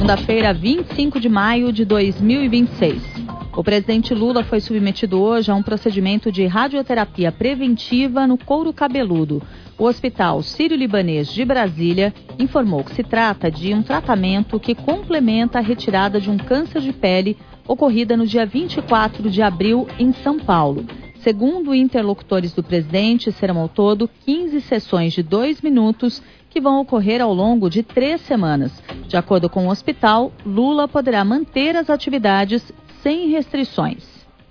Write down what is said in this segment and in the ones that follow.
segunda-feira, 25 de maio de 2026. O presidente Lula foi submetido hoje a um procedimento de radioterapia preventiva no couro cabeludo. O Hospital Sírio-Libanês de Brasília informou que se trata de um tratamento que complementa a retirada de um câncer de pele ocorrida no dia 24 de abril em São Paulo. Segundo interlocutores do presidente, serão ao todo 15 sessões de 2 minutos que vão ocorrer ao longo de 3 semanas. De acordo com o hospital, Lula poderá manter as atividades sem restrições.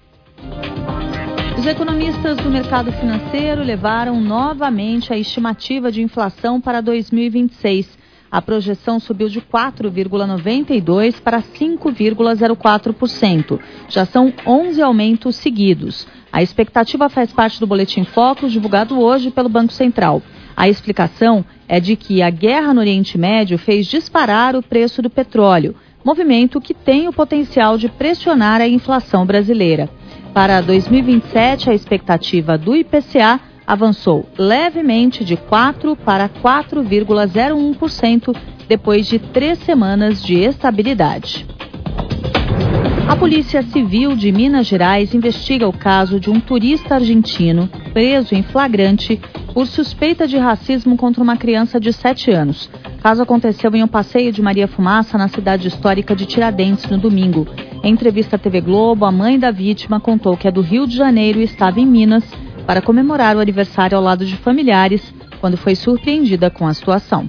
Os economistas do mercado financeiro levaram novamente a estimativa de inflação para 2026. A projeção subiu de 4,92% para 5,04%. Já são 11 aumentos seguidos. A expectativa faz parte do Boletim Focus divulgado hoje pelo Banco Central. A explicação é de que a guerra no Oriente Médio fez disparar o preço do petróleo, movimento que tem o potencial de pressionar a inflação brasileira. Para 2027, a expectativa do IPCA avançou levemente de 4% para 4,01% depois de 3 semanas de estabilidade. A Polícia Civil de Minas Gerais investiga o caso de um turista argentino preso em flagrante por suspeita de racismo contra uma criança de 7 anos. O caso aconteceu em um passeio de Maria Fumaça na cidade histórica de Tiradentes no domingo. Em entrevista à TV Globo, a mãe da vítima contou que é do Rio de Janeiro e estava em Minas para comemorar o aniversário ao lado de familiares, quando foi surpreendida com a situação.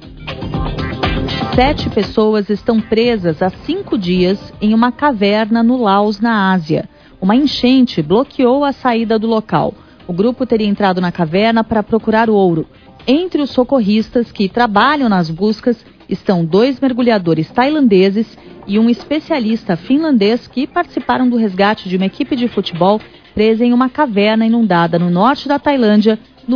7 pessoas estão presas há 5 dias em uma caverna no Laos, na Ásia. Uma enchente bloqueou a saída do local. O grupo teria entrado na caverna para procurar ouro. Entre os socorristas que trabalham nas buscas estão 2 mergulhadores tailandeses e um especialista finlandês que participaram do resgate de uma equipe de futebol presa em uma caverna inundada no norte da Tailândia